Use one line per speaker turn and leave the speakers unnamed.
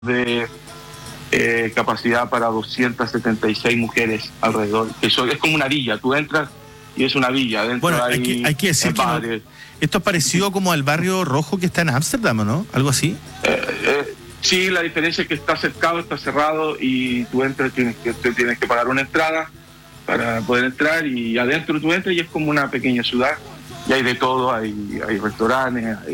de capacidad para 276 mujeres alrededor. Eso es como una villa, tú entras y es una villa. Adentro
bueno, hay que decir que esto es parecido como al barrio rojo que está en Ámsterdam, ¿no? Algo así.
Sí, la diferencia es que está cercado, está cerrado y tú entras, tienes que pagar una entrada para poder entrar, y adentro tú entras y es como una pequeña ciudad y hay de todo, hay restaurantes,